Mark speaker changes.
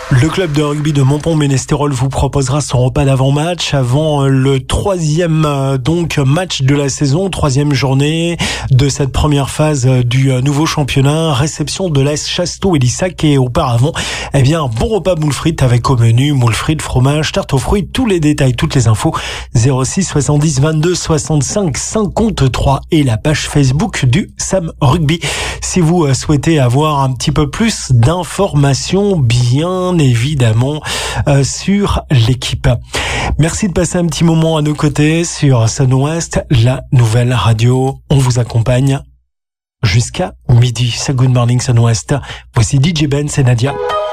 Speaker 1: Le club de rugby de Montpont-Ménestérol vous proposera son repas d'avant-match avant le troisième match de la saison, troisième journée de cette première phase du nouveau championnat. Réception de l'AS Chasteau et l'Issac et auparavant, bon repas moule frites avec au menu moule frites, fromage, tarte aux fruits, tous les détails, toutes les infos 06 70 22 65 53 et la page Facebook du Sam Rugby. Si vous souhaitez avoir un petit peu plus d'informations, bien évidemment sur l'équipe. Merci de passer un petit moment à nos côtés sur Sun West, la nouvelle radio. On vous accompagne jusqu'à midi. C'est Good Morning Sun West. Voici DJ Ben, c'est Nadia.